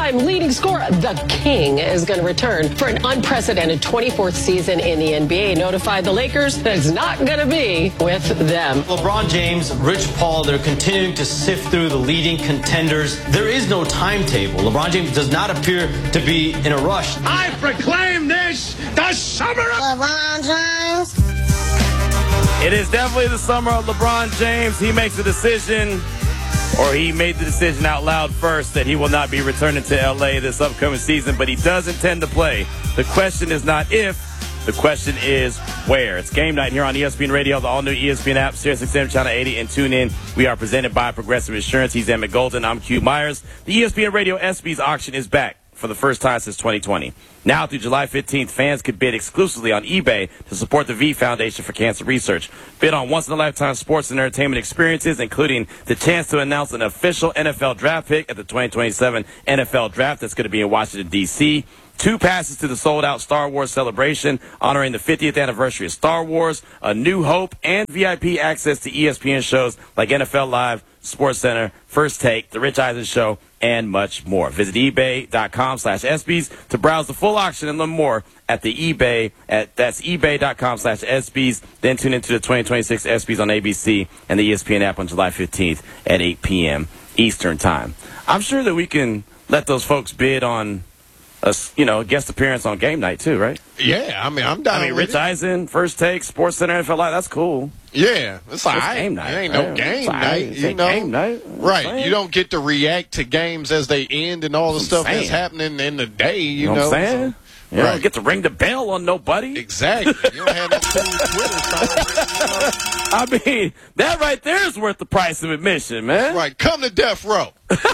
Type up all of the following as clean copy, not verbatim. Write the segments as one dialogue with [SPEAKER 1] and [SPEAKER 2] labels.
[SPEAKER 1] all-time leading scorer, the King, is going to return for an unprecedented 24th season in the NBA. Notified the Lakers that it's not going to be with them.
[SPEAKER 2] LeBron James, Rich Paul, they're continuing to sift through the leading contenders. There is no timetable. LeBron James does not appear to be in a rush.
[SPEAKER 3] I proclaim this the summer of
[SPEAKER 4] LeBron James.
[SPEAKER 5] It is definitely the summer of LeBron James. He makes a decision, or he made the decision out loud first, that he will not be returning to L.A. this upcoming season, but he does intend to play. The question is not if, the question is where. It's game night here on ESPN Radio, the all-new ESPN app, SiriusXM Channel 80, and tune in. We are presented by Progressive Insurance. He's Emmett Golden. I'm Q Myers. The ESPN Radio ESPYs auction is back for the first time since 2020. Now through July 15th, fans could bid exclusively on eBay to support the V Foundation for Cancer Research. Bid on once-in-a-lifetime sports and entertainment experiences, including the chance to announce an official NFL draft pick at the 2027 NFL Draft that's going to be in Washington, D.C., 2 passes to the sold-out Star Wars celebration honoring the 50th anniversary of Star Wars, A New Hope, and VIP access to ESPN shows like NFL Live, SportsCenter, First Take, The Rich Eisen Show, and much more. Visit ebay.com/ESPYs to browse the full auction and learn more at the eBay. That's ebay.com/ESPYs. Then tune into the 2026 ESPYs on ABC and the ESPN app on July 15th at 8 p.m. Eastern Time. I'm sure that we can let those folks bid on a guest appearance on game night too, right?
[SPEAKER 6] Yeah, I mean, I'm down.
[SPEAKER 5] I mean, Rich Eisen, First Take, SportsCenter, NFL Live, that's cool.
[SPEAKER 6] Yeah, it's all right.
[SPEAKER 5] Game night.
[SPEAKER 6] It ain't no game night, you know.
[SPEAKER 5] Game night.
[SPEAKER 6] Right. You don't get to react to games as they end and all the stuff that's happening in the day, you know.
[SPEAKER 5] What I'm saying? You don't get to ring the bell on nobody.
[SPEAKER 6] Exactly. You don't have no cool Twitter sign.
[SPEAKER 5] I mean, that right there is worth the price of admission, man.
[SPEAKER 6] Right. Come to death row.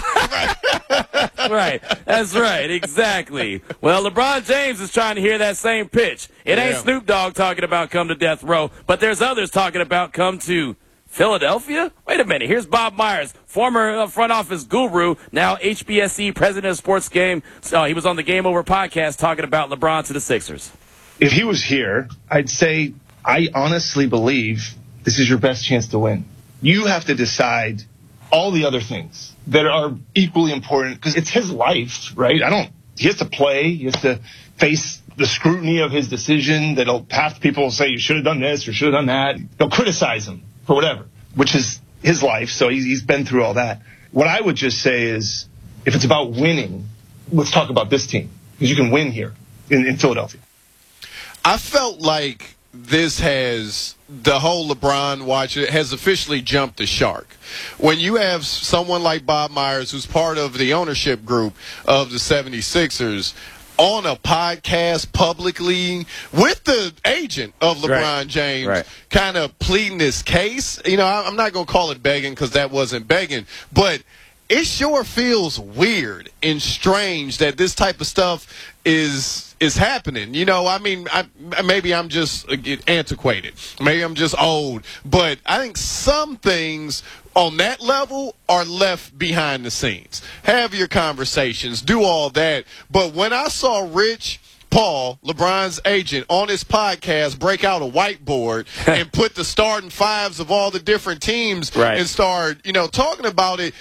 [SPEAKER 5] Right. That's right. Exactly. Well, LeBron James is trying to hear that same pitch. It ain't Snoop Dogg talking about come to death row, but there's others talking about come to Philadelphia? Wait a minute. Here's Bob Myers, former front office guru, now HBSE president of Sports Game. So he was on the Game Over podcast talking about LeBron to the Sixers.
[SPEAKER 7] If he was here, I'd say I honestly believe this is your best chance to win. You have to decide all the other things that are equally important because it's his life, right? He has to play. He has to face the scrutiny of his decision. Half the people will say you should have done this or should have done that. They'll criticize him for whatever, which is his life. So he's been through all that. What I would just say is if it's about winning, let's talk about this team because you can win here in Philadelphia.
[SPEAKER 6] I felt like the whole LeBron watch has officially jumped the shark. When you have someone like Bob Myers, who's part of the ownership group of the 76ers, on a podcast publicly with the agent of LeBron James kind of pleading this case, I'm not going to call it begging because that wasn't begging, but it sure feels weird and strange that this type of stuff is happening. Maybe I'm just antiquated. Maybe I'm just old. But I think some things on that level are left behind the scenes. Have your conversations, do all that. But when I saw Rich Paul, LeBron's agent, on his podcast break out a whiteboard and put the starting fives of all the different teams and start, talking about it,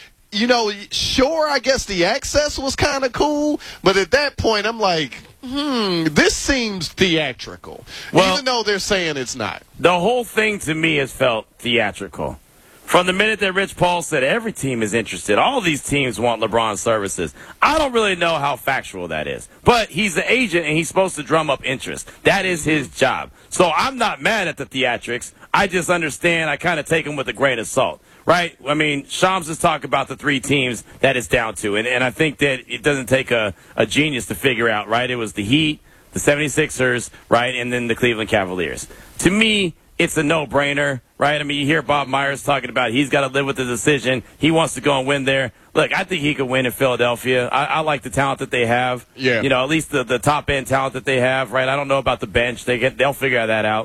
[SPEAKER 6] sure, I guess the access was kind of cool, but at that point, I'm like, this seems theatrical, even though they're saying it's not.
[SPEAKER 5] The whole thing to me has felt theatrical. From the minute that Rich Paul said every team is interested, all these teams want LeBron's services, I don't really know how factual that is. But he's the agent, and he's supposed to drum up interest. That is his job. So I'm not mad at the theatrics. I just understand. I kind of take them with a grain of salt. Right? I mean, Shams is talking about the 3 teams that it's down to. And I think that it doesn't take a genius to figure out, right? It was the Heat, the 76ers, right, and then the Cleveland Cavaliers. To me, it's a no-brainer, right? I mean, you hear Bob Myers talking about he's got to live with the decision. He wants to go and win there. Look, I think he could win in Philadelphia. I like the talent that they have.
[SPEAKER 6] Yeah.
[SPEAKER 5] At least the top-end talent that they have, right? I don't know about the bench. They'll figure that out.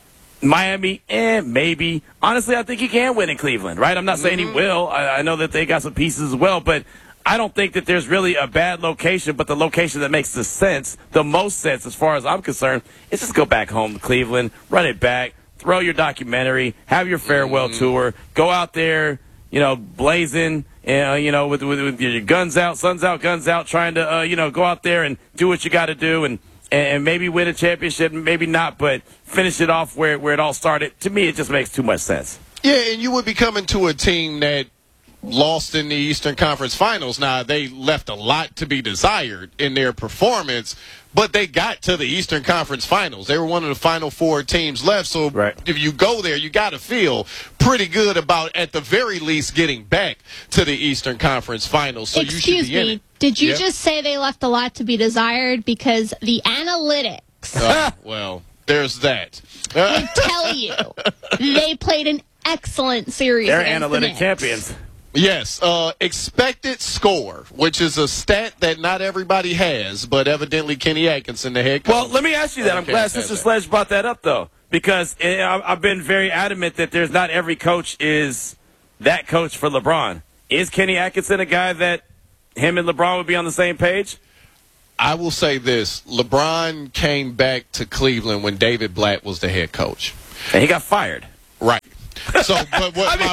[SPEAKER 5] Miami, maybe. Honestly, I think he can win in Cleveland, right? I'm not saying he will. I know that they got some pieces as well, but I don't think that there's really a bad location, but the location that makes the most sense as far as I'm concerned, is just go back home to Cleveland, run it back, throw your documentary, have your farewell tour, go out there, blazing, with your guns out, guns out, trying to, go out there and do what you got to do and maybe win a championship, maybe not, but finish it off where it all started. To me, it just makes too much sense.
[SPEAKER 6] Yeah, and you would be coming to a team that lost in the Eastern Conference Finals. Now, they left a lot to be desired in their performance, but they got to the Eastern Conference Finals. They were one of the final 4 teams left, so if you go there, you got to feel pretty good about, at the very least, getting back to the Eastern Conference Finals. So
[SPEAKER 4] Excuse
[SPEAKER 6] you should be in
[SPEAKER 4] me,
[SPEAKER 6] it.
[SPEAKER 4] did you just say they left a lot to be desired? Because the analytics
[SPEAKER 6] well, there's that.
[SPEAKER 4] would tell you they played an excellent series.
[SPEAKER 5] They're
[SPEAKER 4] against
[SPEAKER 5] analytic
[SPEAKER 4] the Knicks.
[SPEAKER 5] champions.
[SPEAKER 6] Yes, expected score, which is a stat that not everybody has, but evidently Kenny Atkinson, the head coach.
[SPEAKER 5] Well, let me ask you that. I'm glad Sister Sledge brought that up, though, because I've been very adamant that there's not every coach is that coach for LeBron. Is Kenny Atkinson a guy that him and LeBron would be on the same page?
[SPEAKER 6] I will say this. LeBron came back to Cleveland when David Blatt was the head coach.
[SPEAKER 5] And he got fired.
[SPEAKER 6] Right. So, but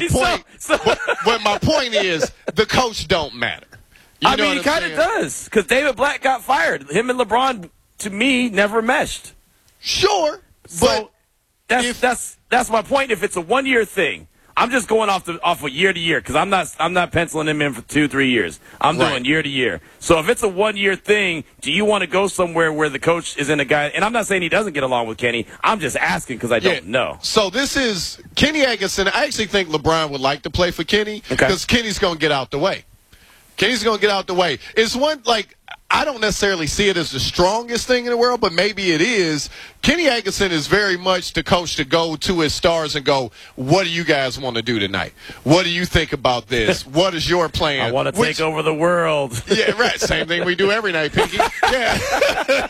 [SPEAKER 6] what my point is, the coach don't matter. You know
[SPEAKER 5] he kind of does, because David Blatt got fired. Him and LeBron, to me, never meshed.
[SPEAKER 6] Sure,
[SPEAKER 5] so that's my point. If it's a 1-year thing, I'm just going off of year to year, because I'm not penciling him in for 2-3 years. I'm doing year to year. So if it's a 1-year thing, do you want to go somewhere where the coach isn't a guy? And I'm not saying he doesn't get along with Kenny. I'm just asking because I don't know.
[SPEAKER 6] So this is Kenny Atkinson. I actually think LeBron would like to play for Kenny because Kenny's going to get out the way. Kenny's going to get out the way. It's one, like, I don't necessarily see it as the strongest thing in the world, but maybe it is. Kenny Atkinson is very much the coach to go to his stars and go, what do you guys want to do tonight? What do you think about this? What is your plan?
[SPEAKER 5] I want to take over the world.
[SPEAKER 6] Yeah, right. Same thing we do every night, Pinky. Yeah.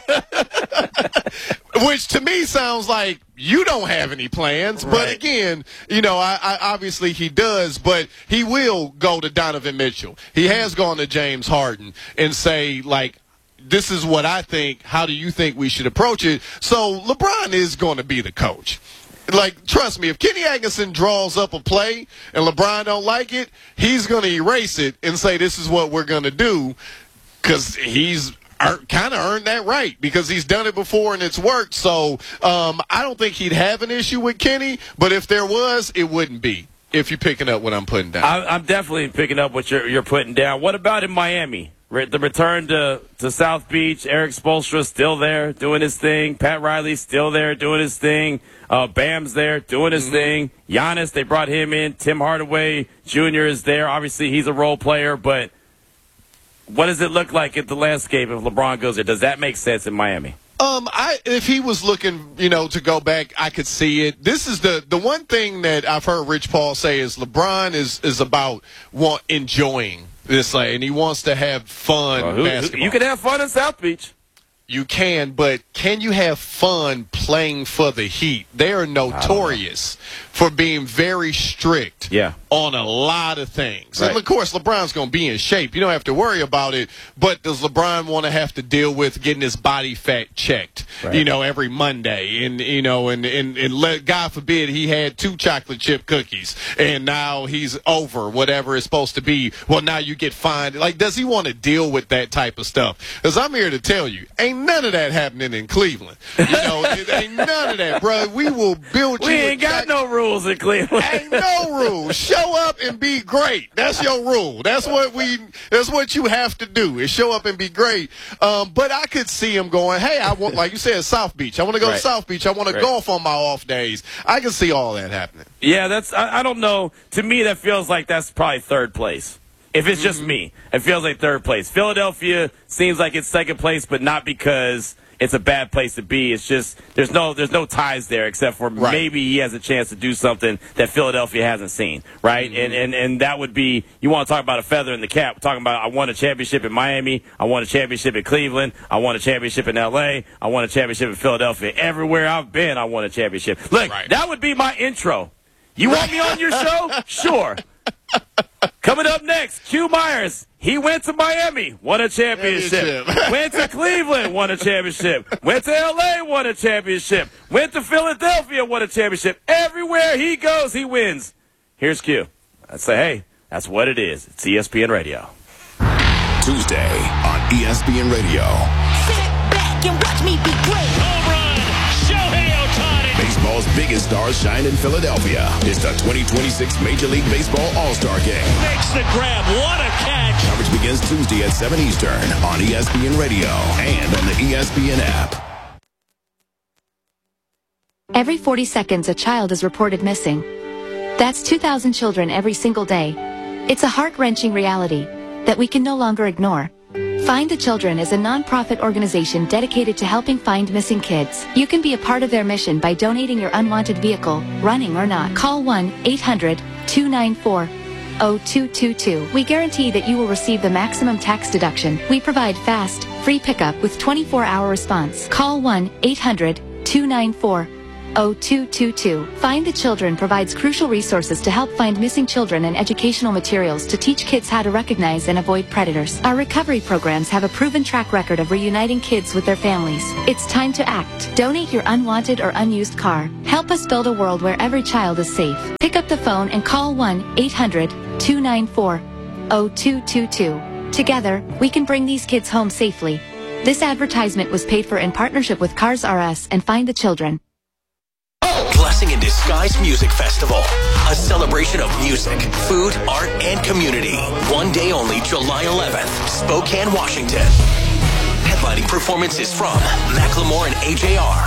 [SPEAKER 6] Which to me sounds like you don't have any plans. Right. But again, I obviously he does, but he will go to Donovan Mitchell. He has gone to James Harden and say, like, this is what I think. How do you think we should approach it? So LeBron is going to be the coach. Like, trust me, if Kenny Atkinson draws up a play and LeBron don't like it, he's going to erase it and say this is what we're going to do, because he's kind of earned that right because he's done it before and it's worked. So I don't think he'd have an issue with Kenny, but if there was, it wouldn't be, if you're picking up what I'm putting down.
[SPEAKER 5] I'm definitely picking up what you're putting down. What about in Miami? The return to South Beach, Eric Spoelstra still there doing his thing. Pat Riley still there doing his thing. Bam's there doing his thing. Giannis, they brought him in. Tim Hardaway Jr. is there. Obviously, he's a role player, but what does it look like at the landscape if LeBron goes there? Does that make sense in Miami?
[SPEAKER 6] If he was looking, to go back, I could see it. This is the one thing that I've heard Rich Paul say is LeBron is about enjoying this, and he wants to have fun basketball.
[SPEAKER 5] You can have fun in South Beach.
[SPEAKER 6] You can, but can you have fun playing for the Heat? They are notorious for being very strict on a lot of things. Right. And, of course, LeBron's going to be in shape. You don't have to worry about it. But does LeBron want to have to deal with getting his body fat checked, every Monday? And God forbid he had 2 chocolate chip cookies, and now he's over whatever it's supposed to be. Well, now you get fined. Like, does he want to deal with that type of stuff? Because I'm here to tell you, ain't none of that happening in Cleveland. It ain't none of that, bro. We will build you.
[SPEAKER 5] We ain't got no rules in Cleveland.
[SPEAKER 6] Ain't no rules. Show up and be great. That's your rule. That's what you have to do, is show up and be great. But I could see him going, hey, I want, like you said, South Beach. I want to go to South Beach. I want to golf on my off days. I can see all that happening.
[SPEAKER 5] Yeah, I don't know. To me, that feels like that's probably third place. If it's just me, it feels like third place. Philadelphia seems like it's second place, but not because it's a bad place to be. It's just there's no ties there except for maybe he has a chance to do something that Philadelphia hasn't seen, right? And that would be, you want to talk about a feather in the cap. We're talking about I won a championship in Miami. I won a championship in Cleveland. I won a championship in L.A. I won a championship in Philadelphia. Everywhere I've been, I won a championship. Look, that would be my intro. You want me on your show? Sure. Coming up next, Q Myers. He went to Miami, won a championship. Went to Cleveland, won a championship. Went to L.A., won a championship. Went to Philadelphia, won a championship. Everywhere he goes, he wins. Here's Q. I say, hey, That's what it is. It's ESPN Radio.
[SPEAKER 8] Tuesday on ESPN Radio.
[SPEAKER 9] Sit back and watch me be great.
[SPEAKER 3] Home run, Shohei Ohtani.
[SPEAKER 8] Baseball's biggest stars shine in Philadelphia. It's the 2026 Major League Baseball All-Star Game.
[SPEAKER 3] Makes the grab. What a catch.
[SPEAKER 8] Coverage begins Tuesday at 7 Eastern on ESPN Radio and on the ESPN app.
[SPEAKER 10] Every 40 seconds, a child is reported missing. That's 2,000 children every single day. It's a heart-wrenching reality that we can no longer ignore. Find the Children is a non-profit organization dedicated to helping find missing kids. You can be a part of their mission by donating your unwanted vehicle, running or not. Call 1-800-294-0222. We guarantee that you will receive the maximum tax deduction. We provide fast, free pickup with 24-hour response. Call 1-800-294-0222. Find the Children provides crucial resources to help find missing children and educational materials to teach kids how to recognize and avoid predators. Our recovery programs have a proven track record of reuniting kids with their families. It's time to act. Donate your unwanted or unused car. Help us build a world where every child is safe. Pick up the phone and call 1-800-294-0222. Together, we can bring these kids home safely. This advertisement was paid for in partnership with Cars R Us and Find the Children.
[SPEAKER 11] Blessing in Disguise Music Festival, a celebration of music, food, art, and community. One day only, July 11th, Spokane, Washington. Headlining performances from Macklemore and AJR.